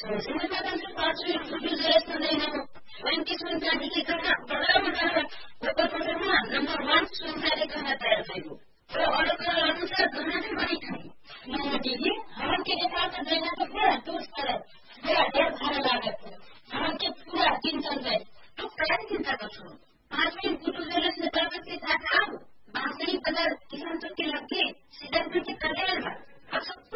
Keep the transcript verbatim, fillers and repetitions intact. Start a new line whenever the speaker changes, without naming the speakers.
सुनता से पांचवी छुट्टी जरूरत नहीं हो स्वयं की सुनता जी करना बड़ा बड़ा है वो नंबर वन सुनता करना तैयार करो तो और अनुसार दोनों से बड़ी खाई दीजिए हम के हिसाब से देना तो पूरा टूट कर पूरा डेढ़ भाड़ा लागत है हम के पूरा दिन चल जाए तो क्या चिंता कर छोड़ो पांच मिनट कुछ जरूरत से ताकत के साथ आओ बांसुरी पदर किसान के लगे सीधा करके कर देगा अब सब